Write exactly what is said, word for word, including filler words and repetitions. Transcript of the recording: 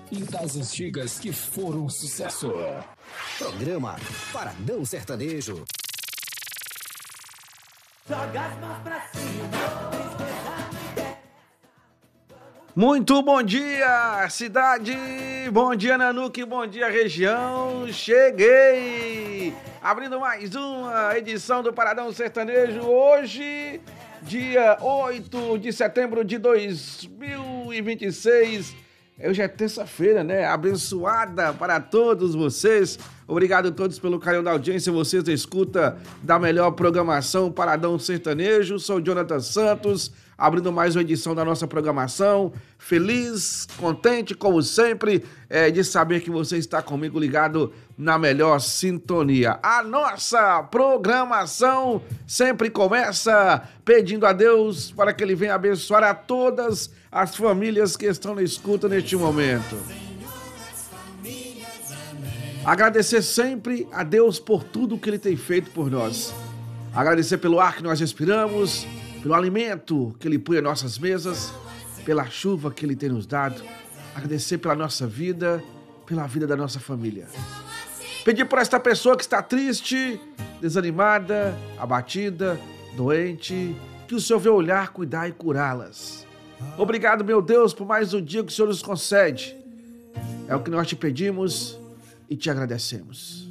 e das antigas que foram um sucesso. Programa Paradão Sertanejo. Joga as mãos pra cima. Muito bom dia, cidade! Bom dia, Nanuque! Bom dia, região! Cheguei! Abrindo mais uma edição do Paradão Sertanejo. Hoje, dia oito de setembro de dois mil e vinte e seis. Hoje é terça-feira, né? Abençoada para todos vocês. Obrigado a todos pelo carinho da audiência. Vocês da escuta da melhor programação Paradão Sertanejo. Sou Jonathan Santos, abrindo mais uma edição da nossa programação. Feliz, contente, como sempre, é, de saber que você está comigo ligado na melhor sintonia. A nossa programação sempre começa pedindo a Deus para que Ele venha abençoar a todas as famílias que estão na escuta neste momento. Agradecer sempre a Deus por tudo que Ele tem feito por nós. Agradecer pelo ar que nós respiramos, pelo alimento que Ele põe em nossas mesas, pela chuva que Ele tem nos dado. Agradecer pela nossa vida, pela vida da nossa família. Pedir por esta pessoa que está triste, desanimada, abatida, doente, que o Senhor venha olhar, cuidar e curá-las. Obrigado, meu Deus, por mais um dia que o Senhor nos concede. É o que nós te pedimos e te agradecemos.